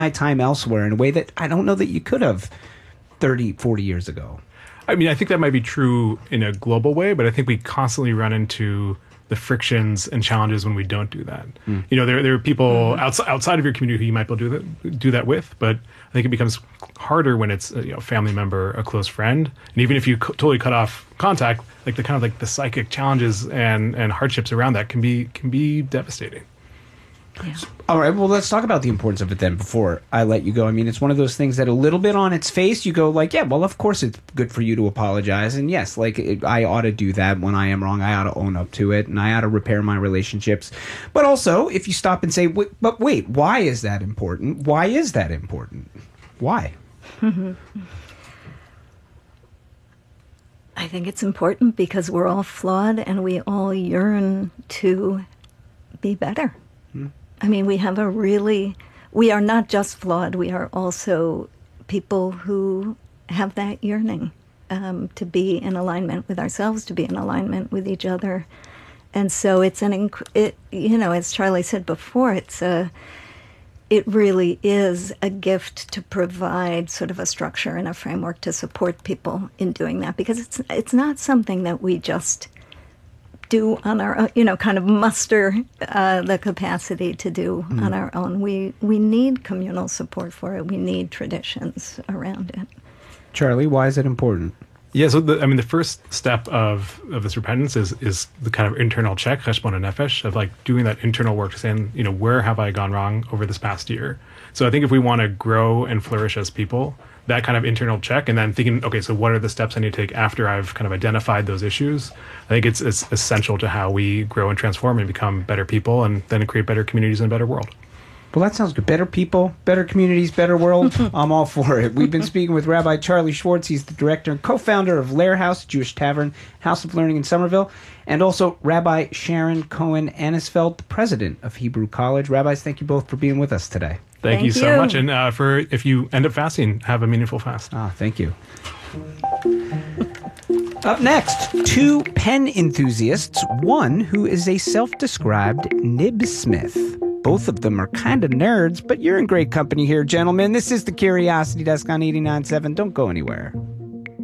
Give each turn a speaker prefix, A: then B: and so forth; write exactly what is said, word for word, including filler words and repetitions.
A: time elsewhere in a way that I don't know that you could have thirty, forty years ago.
B: I mean, I think that might be true in a global way, but I think we constantly run into the frictions and challenges when we don't do that. Mm. You know, there there are people mm-hmm. outside outside of your community who you might be able to do that do that with, but I think it becomes harder when it's a, you know, family member, a close friend, and even if you co- totally cut off contact, like the kind of like the psychic challenges and and hardships around that can be can be devastating.
A: Yeah. All right, well, let's talk about the importance of it then before I let you go. I mean, it's one of those things that a little bit on its face, you go like, yeah, well, of course it's good for you to apologize. And yes, like it, I ought to do that when I am wrong. I ought to own up to it and I ought to repair my relationships. But also, if you stop and say, but wait, why is that important? Why is that important? Why?
C: I think it's important because we're all flawed and we all yearn to be better. Hmm. I mean, we have a really, we are not just flawed, we are also people who have that yearning um, to be in alignment with ourselves, to be in alignment with each other. And so it's an, inc- it, you know, as Charlie said before, it's a, it really is a gift to provide sort of a structure and a framework to support people in doing that, because it's it's not something that we just do on our own, you know, kind of muster uh, the capacity to do mm. on our own. We we need communal support for it. We need traditions around it.
A: Charlie, why is it important?
B: Yeah, so the, I mean, the first step of, of this repentance is is the kind of internal check, cheshbon nefesh, of like doing that internal work, saying, you know, where have I gone wrong over this past year? So I think if we want to grow and flourish as people, that kind of internal check, and then thinking, okay, so what are the steps I need to take after I've kind of identified those issues? I think it's, it's essential to how we grow and transform and become better people, and then create better communities and a better world.
A: Well, that sounds good. Better people, better communities, better world. I'm all for it. We've been speaking with Rabbi Charlie Schwartz. He's the director and co-founder of Lair House, Jewish Tavern, House of Learning in Somerville, and also Rabbi Sharon Cohen Anisfeld, the president of Hebrew College. Rabbis, thank you both for being with us today.
B: Thank, thank you so
C: you.
B: much. And uh, for if you end up fasting, have a meaningful fast.
A: Ah, thank you. Up next, two pen enthusiasts, one who is a self-described nibsmith. Both of them are kind of nerds, but you're in great company here, gentlemen. This is the Curiosity Desk on eighty-nine point seven. Don't go anywhere.